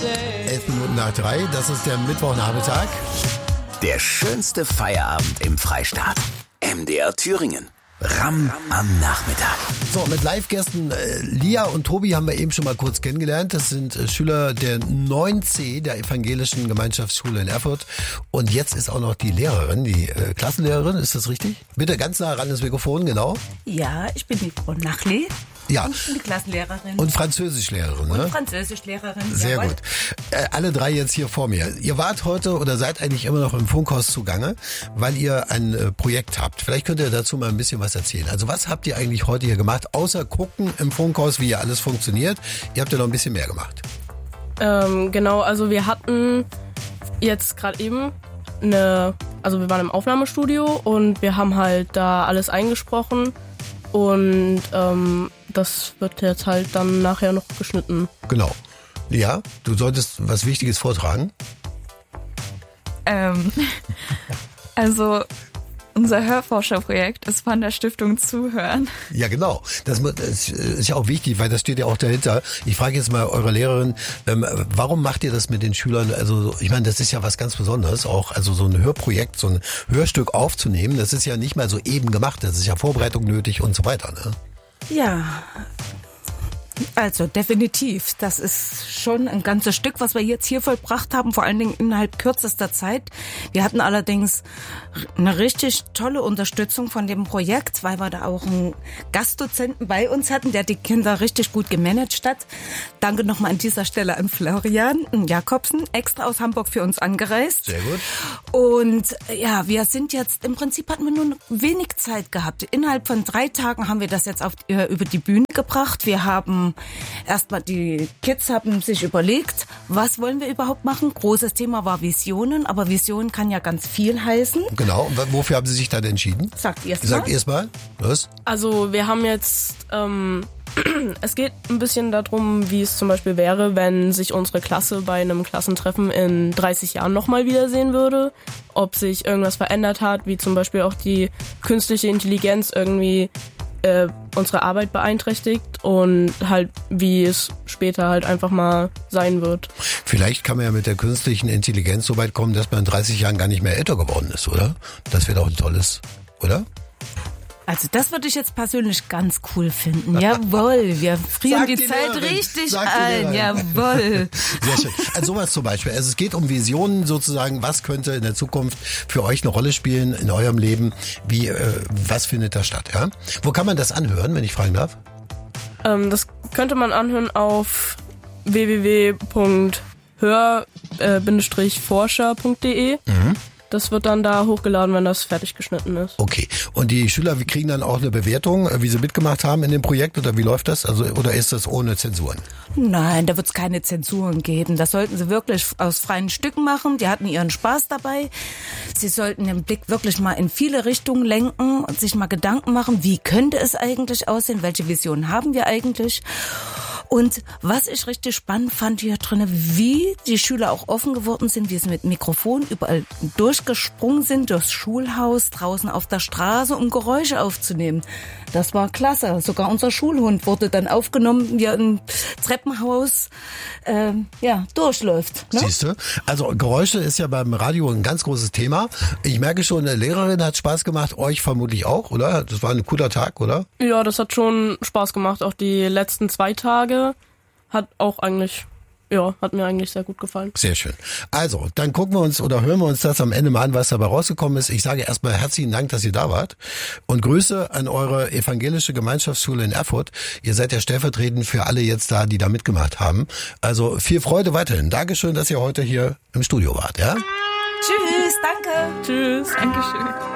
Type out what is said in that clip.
11:03, das ist der Mittwochnachmittag. Der schönste Feierabend im Freistaat. MDR Thüringen. Ram am Nachmittag. So, mit Live-Gästen Lia und Tobi haben wir eben schon mal kurz kennengelernt. Das sind Schüler der 9C der Evangelischen Gemeinschaftsschule in Erfurt. Und jetzt ist auch noch die Lehrerin, die Klassenlehrerin, ist das richtig? Bitte ganz nah ran das Mikrofon, genau. Ja, ich bin die Frau Nachli. Ja. Und ich bin die Klassenlehrerin. Und Französischlehrerin, ne? Und Französischlehrerin. Sehr jawohl. gut. Alle drei jetzt hier vor mir. Ihr wart heute oder seid eigentlich immer noch im Funkhaus zugange, weil ihr ein Projekt habt. Vielleicht könnt ihr dazu mal ein bisschen was erzählen. Also was habt ihr eigentlich heute hier gemacht, außer gucken im Funkhaus, wie hier alles funktioniert? Ihr habt ja noch ein bisschen mehr gemacht. Genau, also wir hatten jetzt gerade eben wir waren im Aufnahmestudio und wir haben halt da alles eingesprochen und das wird jetzt halt dann nachher noch geschnitten. Genau. Ja, du solltest was Wichtiges vortragen. Also unser Hörforscherprojekt ist von der Stiftung Zuhören. Ja, genau. Das ist ja auch wichtig, weil das steht ja auch dahinter. Ich frage jetzt mal eure Lehrerin, warum macht ihr das mit den Schülern? Also ich meine, das ist ja was ganz Besonderes, auch also so ein Hörprojekt, so ein Hörstück aufzunehmen. Das ist ja nicht mal so eben gemacht. Das ist ja Vorbereitung nötig und so weiter, ne? Ja, also definitiv. Das ist schon ein ganzes Stück, was wir jetzt hier vollbracht haben, vor allen Dingen innerhalb kürzester Zeit. Wir hatten allerdings eine richtig tolle Unterstützung von dem Projekt, weil wir da auch einen Gastdozenten bei uns hatten, der die Kinder richtig gut gemanagt hat. Danke nochmal an dieser Stelle an Florian Jakobsen, extra aus Hamburg für uns angereist. Sehr gut. Und ja, wir sind jetzt, im Prinzip hatten wir nur wenig Zeit gehabt. Innerhalb von 3 Tagen haben wir das jetzt über die Bühne gebracht. Wir haben erstmal, die Kids haben sich überlegt, was wollen wir überhaupt machen? Großes Thema war Visionen, aber Vision kann ja ganz viel heißen. Genau. Und wofür haben Sie sich dann entschieden? Sagt ihr erst mal. Los. Also wir haben jetzt, es geht ein bisschen darum, wie es zum Beispiel wäre, wenn sich unsere Klasse bei einem Klassentreffen in 30 Jahren nochmal wiedersehen würde. Ob sich irgendwas verändert hat, wie zum Beispiel auch die künstliche Intelligenz irgendwie unsere Arbeit beeinträchtigt und halt wie es später halt einfach mal sein wird. Vielleicht kann man ja mit der künstlichen Intelligenz so weit kommen, dass man in 30 Jahren gar nicht mehr älter geworden ist, oder? Das wäre doch ein tolles, oder? Also das würde ich jetzt persönlich ganz cool finden. Jawohl, wir frieren die Zeit richtig ein. Jawohl. Sehr schön. Also sowas zum Beispiel. Also es geht um Visionen sozusagen. Was könnte in der Zukunft für euch eine Rolle spielen in eurem Leben? Was findet da statt? Ja? Wo kann man das anhören, wenn ich fragen darf? Das könnte man anhören auf www.hör-forscher.de. Das wird dann da hochgeladen, wenn das fertig geschnitten ist. Okay. Und die Schüler kriegen dann auch eine Bewertung, wie sie mitgemacht haben in dem Projekt, oder wie läuft das? Also, oder ist das ohne Zensuren? Nein, da wird es keine Zensuren geben. Das sollten sie wirklich aus freien Stücken machen. Die hatten ihren Spaß dabei. Sie sollten den Blick wirklich mal in viele Richtungen lenken und sich mal Gedanken machen, wie könnte es eigentlich aussehen? Welche Visionen haben wir eigentlich? Und was ich richtig spannend fand hier drinnen, wie die Schüler auch offen geworden sind, wie sie mit Mikrofon überall durchgesprungen sind, durchs Schulhaus, draußen auf der Straße, um Geräusche aufzunehmen. Das war klasse. Sogar unser Schulhund wurde dann aufgenommen, wie er im Treppenhaus durchläuft. Ne? Siehst du? Also Geräusche ist ja beim Radio ein ganz großes Thema. Ich merke schon, eine Lehrerin hat Spaß gemacht, euch vermutlich auch, oder? Das war ein cooler Tag, oder? Ja, das hat schon Spaß gemacht. Auch die letzten 2 Tage hat mir eigentlich sehr gut gefallen. Sehr schön. Also, dann gucken wir uns oder hören wir uns das am Ende mal an, was dabei rausgekommen ist. Ich sage erstmal herzlichen Dank, dass ihr da wart und Grüße an eure evangelische Gemeinschaftsschule in Erfurt. Ihr seid ja stellvertretend für alle jetzt da, die da mitgemacht haben. Also viel Freude weiterhin. Dankeschön, dass ihr heute hier im Studio wart. Ja? Tschüss, danke. Tschüss. Dankeschön.